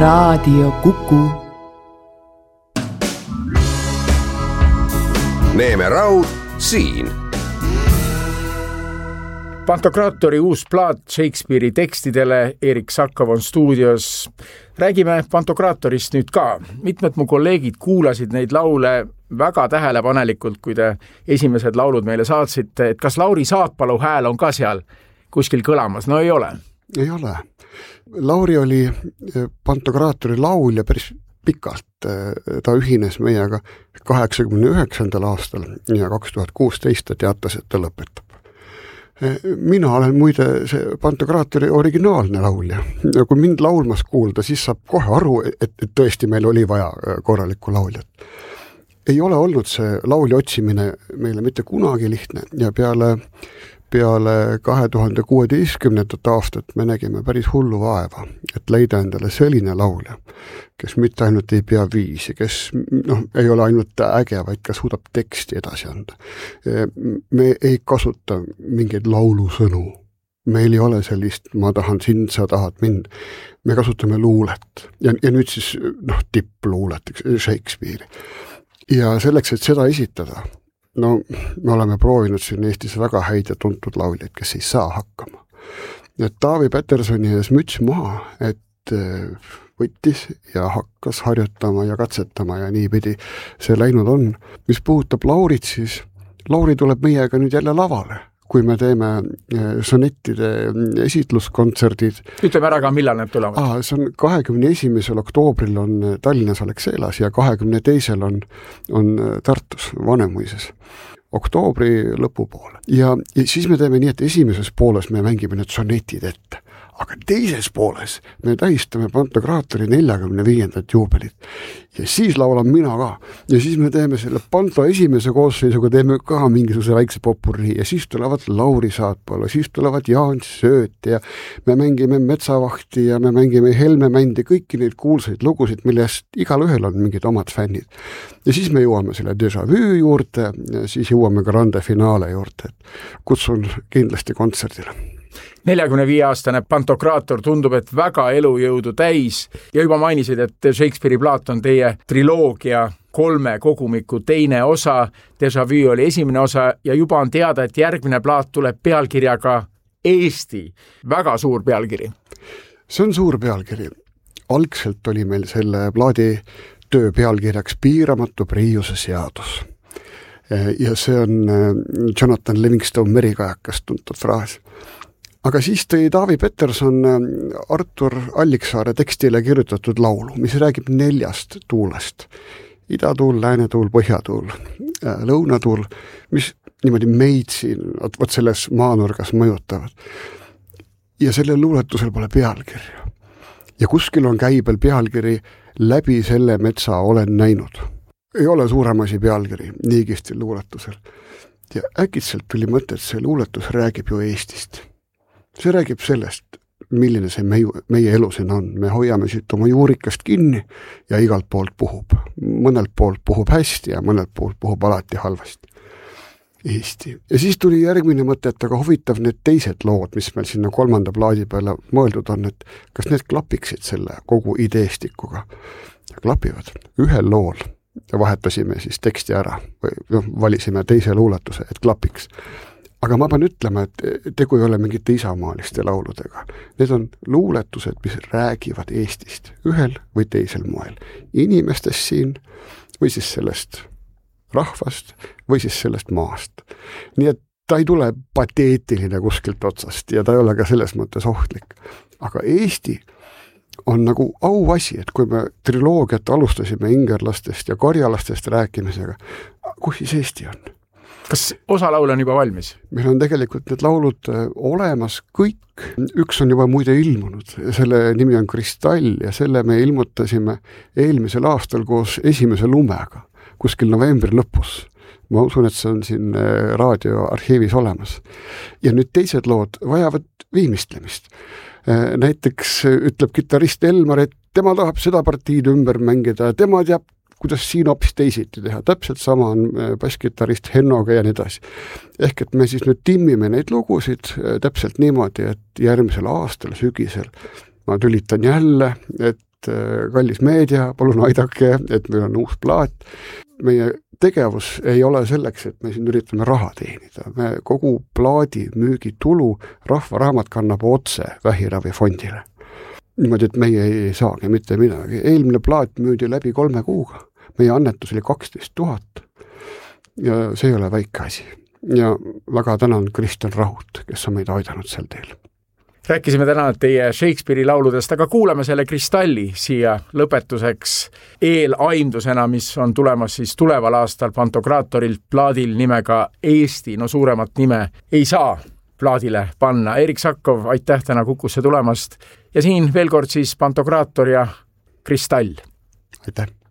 Raadio Kuku. Neeme Raud siin. Pantokraatori uus plaat Shakespeare'i tekstidele, Erik Sakov on stuudios. Räägime Pantokraatorist nüüd ka. Mitmed mu kolleegid kuulasid neid laule väga tähelepanelikult, kui te esimesed laulud meile saatsite, et kas Lauri Saatpalu hääl on ka seal kuskil kõlamas? No ei ole. Ei ole. Lauri oli Pantokraatori laulja päris pikalt. Ta ühines meiega 89. aastal ja 2016 teatas, et ta lõpetab. Mina olen muide see Pantokraatori originaalne laulja. Kui mind laulmas kuulda, siis saab kohe aru, et tõesti meil oli vaja korralikku lauljat. Ei ole olnud see laulja otsimine meile mitte kunagi lihtne ja peale 2016. aastat me nägime päris hullu vaeva, et leida endale selline laulja, kes mitte ainult ei pea viisi, kes ei ole ainult äge, vaid ka suudab teksti edasi anda. Me ei kasuta mingeid laulusõnu. Meil ei ole sellist, ma tahan sind, sa tahad mind. Me kasutame luulet ja nüüd siis tippluulet, Shakespeare'i. Ja selleks, et seda esitada, me oleme proovinud siin Eestis väga häid ja tuntud lauljaid, kes ei saa hakkama. Et Taavi Petersoni ees müts maha, et võttis ja hakkas harjutama ja katsetama ja niipidi see läinud on. Mis puudutab Laurit, siis Lauri tuleb meiega nüüd jälle lavale, kui me teeme sonettide esitluskontserdid. Ütleme ära ka, millal need tulevad? See on 21. oktoobril on Tallinnas Alexelas ja 22. on Tartus Vanemuises. Oktoobri lõpupoole. Ja siis me teeme nii, et esimeses pooles me mängime need sonetid ette. Aga teises pooles me tähistame Pantokraatori 45. juubelit. Ja siis laulan mina ka. Ja siis me teeme selle Panto esimese koosseisuga, teeme ka mingisuguse väikse popurri. Ja siis tulevad Lauri Saatpalu, siis tulevad Jaan Sööt ja me mängime Metsavahti ja me mängime Helme Mändi, kõiki neid kuulsaid lugusid, millest igal ühel on mingid omad fännid. Ja siis me jõuame selle Déjà Vu juurde ja siis jõuame grande finale juurde. Kutsun kindlasti kontserdile. 45-aastane Pantokraator tundub, et väga elujõudu täis ja juba mainisid, et Shakespeare'i plaat on teie triloogia 3 kogumiku teine osa. Déjà Vu oli esimene osa ja juba on teada, et järgmine plaat tuleb pealkirjaga Eesti. Väga suur pealkiri. See on suur pealkiri. Algselt oli meil selle plaadi töö pealkirjaks Piiramatu priiuse seadus. Ja see on Jonathan Livingstone Merikajakast tuntud fraas. Aga siis tõi Taavi Peterson Artur Alliksaare tekstile kirjutatud laulu, mis räägib 4 tuulest. Idatuul, läänatuul, põhjatuul, lõunatuul, mis niimoodi meid siin selles maanurgas mõjutavad. Ja sellel luuletusel pole pealkirja. Ja kuskil on käibel pealkiri Läbi selle metsa olen näinud. Ei ole suurem asi pealkiri nii kihvtil luuletusel. Ja äkitselt tuli mõte, et see luuletus räägib ju Eestist. See räägib sellest, milline see meie elu siin on. Me hoiame siit oma juurikast kinni ja igalt poolt puhub. Mõnelt poolt puhub hästi ja mõnelt poolt puhub alati halvasti. Eesti. Ja siis tuli järgmine mõte, et aga huvitav need teised lood, mis meil sinna 3. plaadi peale mõeldud on, et kas need klapiksid selle kogu ideestikuga. Ja klapivad ühel lool ja vahetasime siis teksti ära või valisime teise luuletuse, et klapiks. Aga ma pean ütlema, et tegu ei ole mingite isamaaliste lauludega. Need on luuletused, mis räägivad Eestist ühel või teisel moel. Inimestest siin või siis sellest rahvast või siis sellest maast. Nii et ta ei tule pateetiline kuskilt otsast ja ta ei ole ka selles mõttes ohtlik. Aga Eesti on nagu auasi, et kui me triloogiat alustasime ingerlastest ja karjalastest rääkimisega, kus siis Eesti on? Kas osa laule on juba valmis? Meil on tegelikult need laulud olemas kõik. Üks on juba muide ilmunud. Selle nimi on Kristall ja selle me ilmutasime eelmisel aastal koos esimese lumega, kuskil novembri lõpus. Ma usun, et see on siin raadioarhiivis olemas. Ja nüüd teised lood vajavad viimistlemist. Näiteks ütleb kitarrist Elmar, et tema tahab seda partiid ümber mängida, tema teab, kuidas siin hoopis teisiti teha. Täpselt sama on basskitarrist Hennoga ja nii edasi. Ehk et me siis nüüd timmime neid lugusid täpselt niimoodi, et järgmisel aastal, sügisel ma tülitan jälle, et et kallis meedia, palun aidake, et meil on uus plaat. Meie tegevus ei ole selleks, et me siin üritame raha teenida. Me kogu plaadi müügitulu Rahvaraamat kannab otse vähiravifondile. Niimoodi, et meie ei saagi mitte midagi. Eelmine plaat müüdi läbi 3 kuuga. Meie annetus oli 12 000 ja see ei ole väike asi. Ja väga tänan Kristjan Rahut, kes on meid aidanud sel teel. Rääkisime täna teie Shakespeare'i lauludest, aga kuulame selle Kristalli siia lõpetuseks eelaimdusena, mis on tulemas siis tuleval aastal Pantokraatorilt plaadil nimega Eesti. No suuremat nime ei saa plaadile panna. Erik Sakkov, aitäh täna Kukusse tulemast. Ja siin veel kord siis Pantokraator ja Kristall. Aitäh!